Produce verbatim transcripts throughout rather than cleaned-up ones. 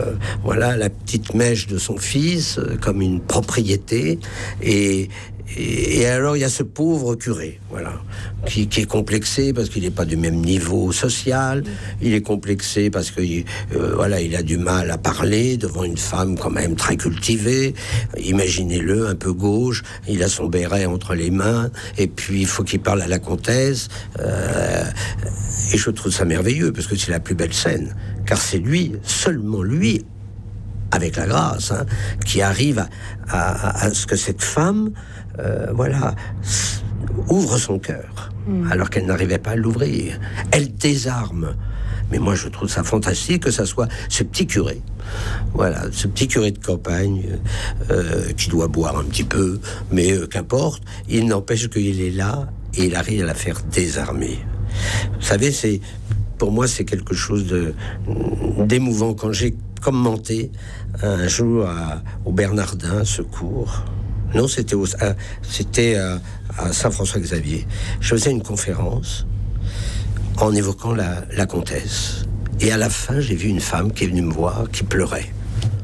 euh, voilà, la petite mèche de son fils euh, comme une propriété. Et, et, et alors, il y a ce pauvre curé, voilà, qui, qui est complexé parce qu'il n'est pas du même niveau social. Il est complexé parce que euh, voilà, il a du mal à parler devant une femme quand même très cultivée. Imaginez-le, un peu gauche. Il a son béret entre les mains. Et puis, il faut qu'il parle à la comtesse. Euh, et je trouve ça merveilleux parce que c'est la plus belle scène. Car c'est lui, seulement lui, avec la grâce, hein, qui arrive à, à, à ce que cette femme, euh, voilà, ouvre son cœur, mmh. alors qu'elle n'arrivait pas à l'ouvrir. Elle désarme. Mais moi, je trouve ça fantastique que ça soit ce petit curé, voilà, ce petit curé de campagne euh, qui doit boire un petit peu, mais euh, qu'importe, il n'empêche qu'il est là et il arrive à la faire désarmer. Vous savez, c'est, pour moi, c'est quelque chose de, d'émouvant. Quand j'ai commenté un jour à, au Bernardin, ce cours, non, c'était, au, à, c'était à, à Saint-François-Xavier, je faisais une conférence en évoquant la, la comtesse. Et à la fin, j'ai vu une femme qui est venue me voir, qui pleurait.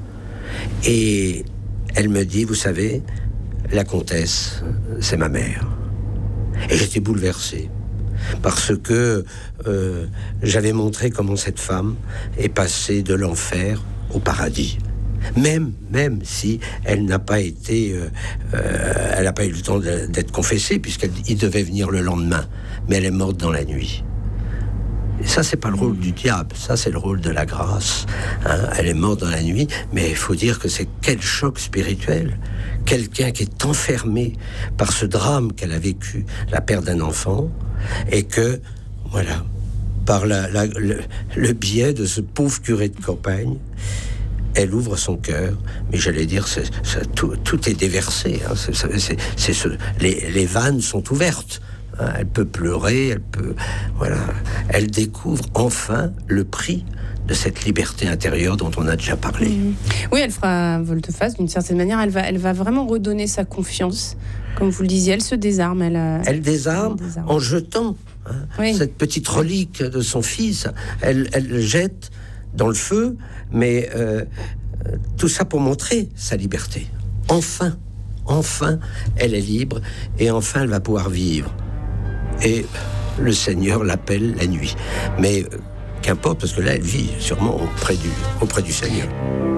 Et elle me dit, vous savez, la comtesse, c'est ma mère. Et j'étais bouleversé. Parce que euh, j'avais montré comment cette femme est passée de l'enfer au paradis. Même, même si elle n'a pas été, euh, euh, elle n'a pas eu le temps de, d'être confessée, puisqu'il devait venir le lendemain. Mais elle est morte dans la nuit. Et ça, c'est pas le rôle du diable, ça, c'est le rôle de la grâce. Hein, elle est morte dans la nuit, mais il faut dire que c'est quel choc spirituel. Quelqu'un qui est enfermé par ce drame qu'elle a vécu, la perte d'un enfant, et que, voilà, par la, la, le, le biais de ce pauvre curé de campagne, elle ouvre son cœur, mais j'allais dire, c'est, c'est, tout, tout est déversé. Hein, c'est, c'est, c'est ce, les, les vannes sont ouvertes. Hein, elle peut pleurer, elle peut, voilà, elle découvre enfin le prix de cette liberté intérieure dont on a déjà parlé. Mmh. Oui, elle fera volte-face d'une certaine manière. Elle va, elle va vraiment redonner sa confiance. Comme vous le disiez, elle se désarme. Elle, elle, elle désarme, elle désarme en jetant hein, oui. cette petite relique de son fils. Elle, elle le jette dans le feu, mais euh, tout ça pour montrer sa liberté. Enfin, enfin, elle est libre et enfin, elle va pouvoir vivre. Et le Seigneur l'appelle la nuit. Mais euh, qu'importe, parce que là, elle vit sûrement auprès du, auprès du Seigneur.